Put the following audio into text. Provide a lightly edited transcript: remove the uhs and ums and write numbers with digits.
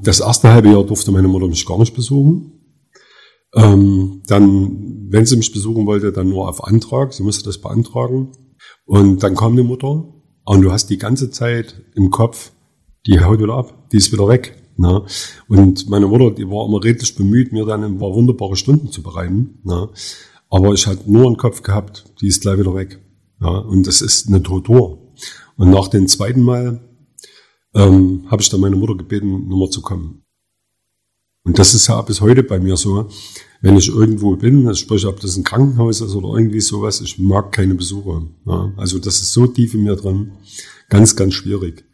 Das erste halbe Jahr durfte meine Mutter mich gar nicht besuchen. Dann, wenn sie mich besuchen wollte, dann nur auf Antrag. Sie musste das beantragen. Und dann kam die Mutter und du hast die ganze Zeit im Kopf, die haut wieder ab, die ist wieder weg. Ne? Und meine Mutter, die war immer redlich bemüht, mir dann ein paar wunderbare Stunden zu bereiten. Ne? Aber ich hatte nur im Kopf gehabt, die ist gleich wieder weg. Ja? Und das ist eine Tortur. Und nach dem zweiten Mal habe ich dann meine Mutter gebeten, nochmal zu kommen. Und das ist ja bis heute bei mir so, wenn ich irgendwo bin, sprich, ob das ein Krankenhaus ist oder irgendwie sowas, ich mag keine Besucher. Ja, also das ist so tief in mir drin, ganz, ganz schwierig.